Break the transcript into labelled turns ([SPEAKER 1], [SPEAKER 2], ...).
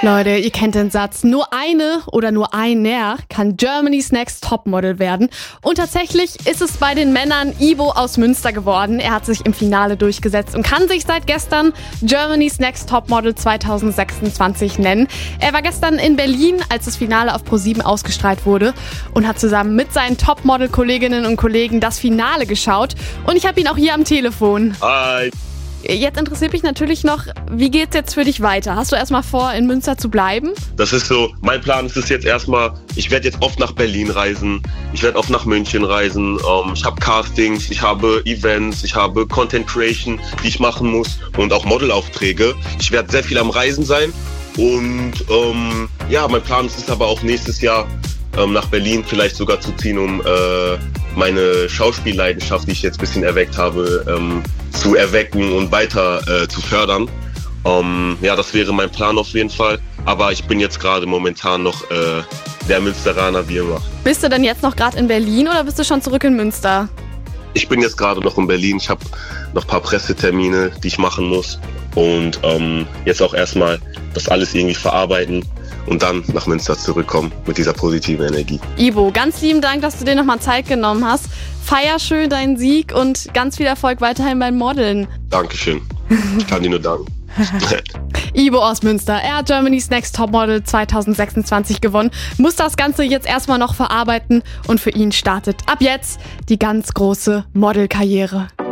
[SPEAKER 1] Leute, ihr kennt den Satz, nur eine oder nur einer kann Germany's Next Topmodel werden. Und tatsächlich ist es bei den Männern Ivo aus Münster geworden. Er hat sich im Finale durchgesetzt und kann sich seit gestern Germany's Next Topmodel 2026 nennen. Er war gestern in Berlin, als das Finale auf ProSieben ausgestrahlt wurde und hat zusammen mit seinen Topmodel-Kolleginnen und Kollegen das Finale geschaut. Und ich habe ihn auch hier am Telefon.
[SPEAKER 2] Hi.
[SPEAKER 1] Jetzt interessiert mich natürlich noch, wie geht's jetzt für dich weiter? Hast du erstmal vor, in Münster zu bleiben?
[SPEAKER 2] Das ist so, mein Plan ist es jetzt erstmal, ich werde jetzt oft nach Berlin reisen, ich werde oft nach München reisen, ich habe Castings, ich habe Events, ich habe Content Creation, die ich machen muss und auch Modelaufträge. Ich werde sehr viel am Reisen sein und mein Plan ist es aber auch nächstes Jahr nach Berlin vielleicht sogar zu ziehen, um meine Schauspielleidenschaft, die ich jetzt ein bisschen erweckt habe, zu erwecken und weiter zu fördern. Das wäre mein Plan auf jeden Fall. Aber ich bin jetzt gerade momentan noch der Münsteraner wie immer.
[SPEAKER 1] Bist du denn jetzt noch gerade in Berlin oder bist du schon zurück in Münster?
[SPEAKER 2] Ich bin jetzt gerade noch in Berlin. Ich habe noch ein paar Pressetermine, die ich machen muss. Und jetzt auch erstmal das alles irgendwie verarbeiten und dann nach Münster zurückkommen mit dieser positiven Energie.
[SPEAKER 1] Ivo, ganz lieben Dank, dass du dir nochmal Zeit genommen hast. Feier schön deinen Sieg und ganz viel Erfolg weiterhin beim Modeln.
[SPEAKER 2] Dankeschön. Ich kann dir nur danken.
[SPEAKER 1] Ivo aus Münster, er hat Germany's Next Topmodel 2026 gewonnen, muss das Ganze jetzt erstmal noch verarbeiten und für ihn startet ab jetzt die ganz große Modelkarriere.